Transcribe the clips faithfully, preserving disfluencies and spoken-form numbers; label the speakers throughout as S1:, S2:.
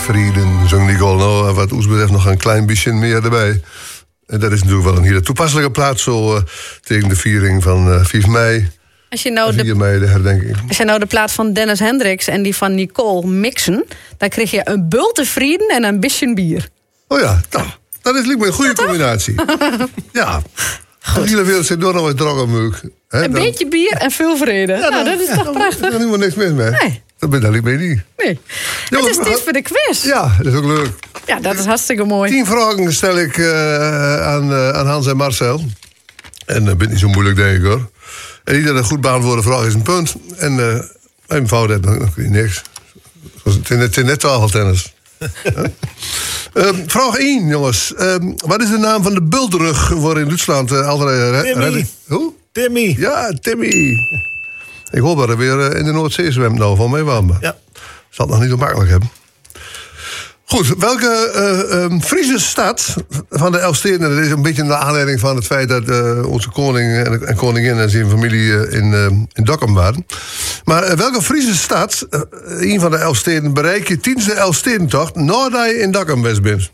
S1: Frieden, zong Nicole. Nou, wat ons betreft nog een klein beetje meer erbij. En dat is natuurlijk wel een hele toepasselijke plaats zo uh, tegen de viering van uh, vijf mei.
S2: Als je, nou de,
S1: vier mei, de herdenking.
S2: als je nou de plaat van Dennis Hendricks en die van Nicole mixen, dan krijg je een bulte Frieden en een bisschen bier.
S1: Oh ja, nou, dat is lijkt me een goede combinatie. Ja. De hele wereld zit door nog wat drogenmeuk.
S2: Een dan... beetje bier en veel vrede. Ja, nou, dat is toch prachtig?
S1: Er is helemaal niks mis mee. Nee. Dat ben ik mee niet.
S2: Nee. Het is tijd voor de quiz.
S1: Ja, dat is ook leuk.
S2: Ja, dat is hartstikke mooi.
S1: Tien vragen stel ik uh, aan, uh, aan Hans en Marcel. En dat uh, niet zo moeilijk, denk ik hoor. En iedere goed beantwoorde vraag is een punt. En uh, eenvoudig, dan, dan kun je niks. Het is net tafeltennis. uh, vraag één, jongens. Uh, wat is de naam van de bultrug waar in Duitsland uh, altijd... Uh,
S3: Timmy.
S1: Hoe?
S3: Timmy.
S1: Ja, Timmy. Ik hoop dat er weer in de Noordzee zwemt nou van mij warm.
S3: Ja.
S1: Zal het nog niet zo makkelijk hebben. Goed, welke uh, um, Friese stad van de elf steden... dat is een beetje naar aanleiding van het feit dat uh, onze koning en, en koningin en zijn familie uh, in, uh, in Dokkum waren. Maar uh, welke Friese stad, uh, een van de elf steden... bereik je tijdens de Elfstedentocht nadat je in Dokkum best bent?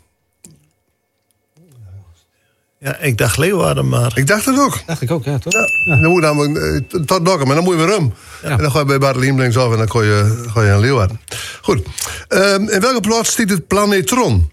S3: Ja, ik dacht Leeuwarden, maar...
S1: Ik dacht het ook.
S4: Dacht ik ook, ja, toch?
S1: Ja. Ja. Dan moet je namelijk uh, tot Dokkum en dan moet je weer rum. Ja. En dan ga je bij Barteliem linksaf en dan ga je, ga je aan Leeuwarden. Goed. Uh, in welke plaats stiet het planetron?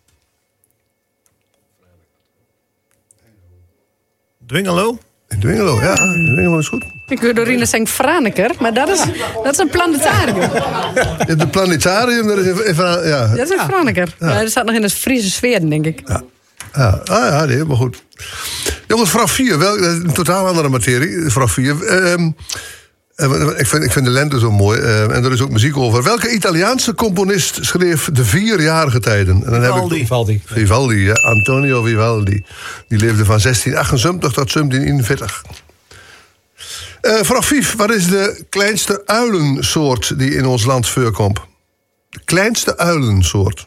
S3: Dwingelo?
S1: In Dwingelo, ja. Dwingelo is goed.
S2: Ik hoor Dorine zeggen Franeker, maar dat is, dat is een planetarium.
S1: Ja, de planetarium, dat is even... Ja.
S2: Dat is een Franeker. Ja. Ja, dat staat nog in de Friese sfeer, denk ik.
S1: Ja. Ja, ah, ja, nee, maar goed. Jongens, vraag vier. Wel, dat is een totaal andere materie. Vraag vier. Um, ik, vind, ik vind de lente zo mooi. Um, en er is ook muziek over. Welke Italiaanse componist schreef de vierjarige tijden? En dan
S3: Vivaldi.
S1: Heb ik,
S4: Vivaldi.
S1: Vivaldi, ja. Antonio Vivaldi. Die leefde van zestien achtenzeventig tot zeventien eenenveertig. Uh, vraag vijf. Wat is de kleinste uilensoort die in ons land voorkomt? De kleinste uilensoort.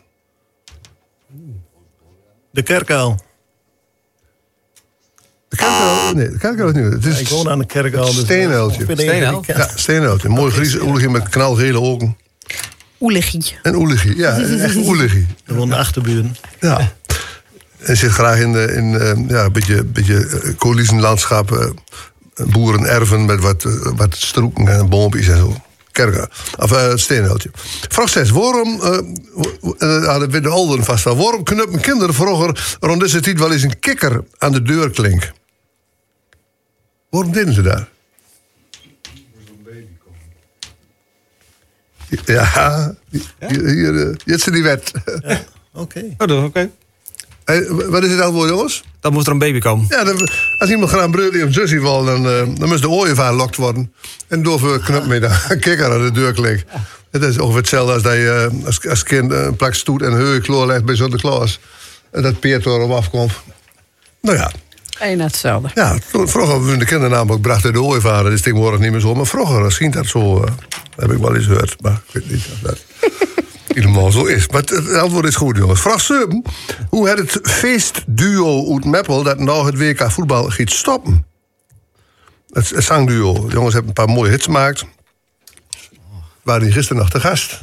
S3: De kerkuil.
S1: De kerkuil? Nee, de kerkuil is niet. Het is
S3: ja, ik woon aan de kerkuil. Dus
S1: steenuiltje.
S4: Steenuil?
S1: Ja, steenuiltje. Mooi Fries oeligje met knalgele ogen.
S2: Oelegie.
S1: En oeligje, ja, echt oeligje.
S3: We wonen de achterburen.
S1: Ja. En zit graag in, in uh, ja, een beetje, beetje coulissenlandschap. Uh, boerenerven met wat, uh, wat stroeken en boompjes en zo. Kerken, of uh, steenuiltje. Vraag zes. Waarom, uh, uh, dat weet de ouderen vast wel, waarom knuppen kinderen vroeger rond deze tijd wel eens een kikker aan de deurklink? Waarom deden ze daar? Ja, hier, hier, uh, hier zit die wet.
S3: Ja, oké.
S4: Okay. Oh, oké. Okay.
S1: Hey, wat is het antwoord, jongens?
S4: Dan moet er een baby komen.
S1: Ja, dan, als iemand graag een breudje of zusje wil, dan, uh, dan moest de ooievaar lokt worden. En door knuppen met een kikker aan de deurklink. Ja. Het is ongeveer hetzelfde als dat je uh, als, als kind een plak stoet en heu kloor legt bij Sinterklaas. En dat peert erop afkomt. Nou ja.
S2: En hetzelfde.
S1: Ja, vroeger we de kinderen namelijk brachten de ooievaar. Dat is tegenwoordig niet meer zo. Maar vroeger ging dat zo. Uh, heb ik wel eens gehoord. Maar ik weet niet of dat helemaal zo is. Maar het antwoord is goed, jongens. Vraag zeven. Hoe het het feestduo uit Meppel dat nou het W K voetbal gaat stoppen? Het, het zangduo. De jongens hebben een paar mooie hits gemaakt. Waren die gisteren nog te gast?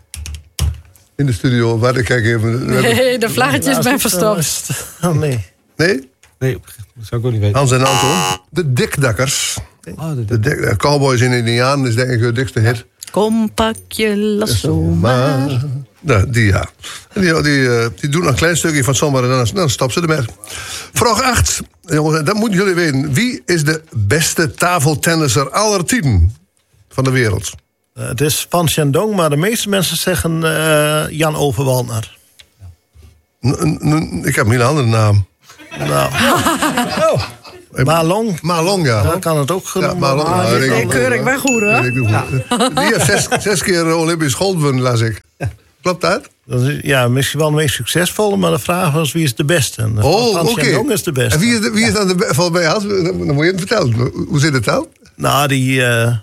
S1: In de studio. Waar ik kijk even.
S2: Nee, de vlaggetjes zijn verstopt.
S3: Oh, nee.
S1: Nee?
S4: Nee, dat zou ik ook niet weten.
S1: Hans en Anton. De Dikdakkers.
S4: Oh, de
S1: de dik, Cowboys in Indianen is denk ik de dikste hit.
S2: Kom, pak je lasso maar.
S1: Nou, die ja. En die, die, die doen een klein stukje van zomaar en dan, dan stoppen ze ermee. Vraag acht. Jongens, dat moeten jullie weten. Wie is de beste tafeltennisser aller tijden van de wereld?
S3: Uh, het is Fan Shandong, maar de meeste mensen zeggen uh, Jan Overwaldner.
S1: N- n- ik heb een hele andere naam.
S3: Nou. oh. Malong.
S1: Malong, ja.
S3: Dan kan het ook genoemd
S1: ja, Malong.
S2: Ah,
S1: Ja,
S2: ik keurig weg hoor.
S1: Ja. Die heeft zes, zes keer Olympisch goud gewonnen, las ik. Klopt dat?
S3: Dat is, ja, misschien wel de meest succesvolle, maar de vraag was wie is de beste. En
S1: oh, oké.
S3: Okay. is de beste.
S1: En wie is, de, wie is dan de beste? Van bij Hans? Dan moet je het vertellen. Hoe zit het dan?
S3: Nou, die... Uh,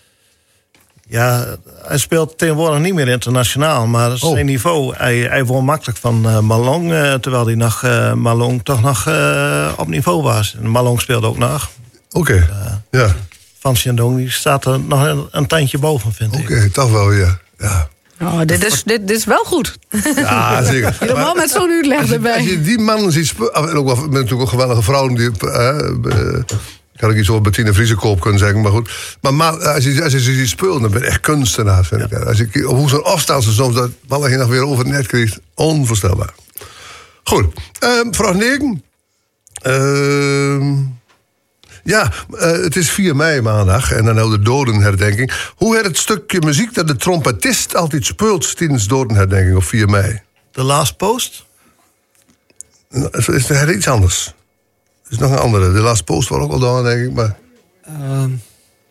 S3: ja, hij speelt tegenwoordig niet meer internationaal, maar zijn oh. niveau, hij, hij won makkelijk van uh, Malong, uh, terwijl hij nog uh, Malong toch nog uh, op niveau was. En Malong speelde ook nog.
S1: Oké, okay. uh, ja.
S3: Fan Shandong, die staat er nog een, een tandje boven, vind
S1: okay,
S3: ik.
S1: Oké, toch wel, ja. ja.
S2: Oh, dit, is, dit, dit is wel goed.
S1: Ja, zeker.
S2: Helemaal met zo'n uitleg
S1: Als je, als
S2: erbij.
S1: je die mannen ziet spelen... En ook wel, met natuurlijk ook geweldige vrouwen... Die, uh, uh, kan ik iets over Bettine Vriesekoop kunnen zeggen, maar goed. Maar, maar als, je, als je ze ziet spelen, dan ben je echt kunstenaar, vind ik. Als je, hoe zo'n afstand ze soms dat ballen nog weer over het net krijgt, onvoorstelbaar. Goed, uh, vraag negen. Uh, ja, uh, het is vier mei maandag en dan nou de dodenherdenking. Hoe heet het stukje muziek dat de trompetist altijd speelt tijdens dodenherdenking op vier mei?
S3: The Last Post?
S1: Is, is er iets anders? Er is nog een andere. De Last Post was ook al dan, denk ik, maar...
S4: Um,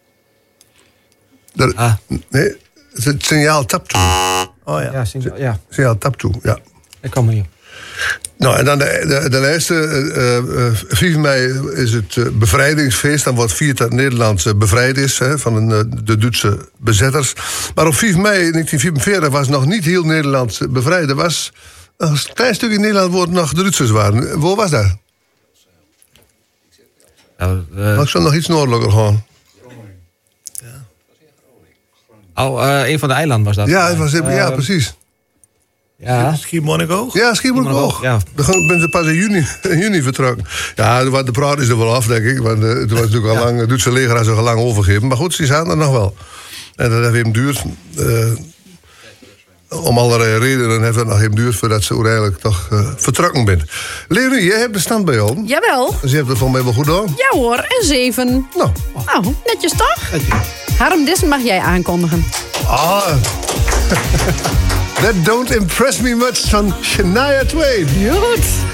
S1: dat,
S4: ah.
S1: Nee, het is het signaal tap toe.
S3: Oh ja.
S4: Ja, signaal, ja.
S1: Signaal tap toe, ja.
S4: Ik kan maar niet.
S1: Nou, en dan de, de, de laatste. Uh, uh, vier mei is het uh, bevrijdingsfeest. Dan wordt vierd dat Nederland uh, bevrijd is hè, van uh, de Duitse bezetters. Maar op vier mei negentien vierenveertig was nog niet heel Nederland bevrijd. Er was een klein stukje Nederland waar nog de Duitsers waren. Waar was dat?
S4: Nou, uh,
S1: Maar ik zou nog iets noordelijker gaan.
S4: oh, uh, een van de eilanden was dat.
S1: Ja, het was,
S4: Uh,
S1: ja precies.
S4: Ja.
S3: Schiermonnikoog?
S1: Ja, Schiermonnikoog.
S4: Ja.
S1: Dan ben ze pas in juni, in juni vertrokken. Ja, de, de praat is er wel af, denk ik. Want uh, het was natuurlijk al
S4: Ja.
S1: lang, het Duitse leger had ze al lang overgegeven. Maar goed, ze zaten er nog wel. En dat heeft even duurt. Uh, om allerlei redenen heeft het nog even duurt voordat ze uiteindelijk toch uh, vertrokken bent. Leonie, jij hebt de stand bij jou.
S2: Jawel.
S1: Dus je hebt het van mij wel goed gedaan.
S2: Ja hoor, en zeven.
S1: Nou,
S2: Nou, netjes toch? Harm, dit mag jij aankondigen.
S1: ah. That don't impress me much van Shania Twain.
S2: Goed.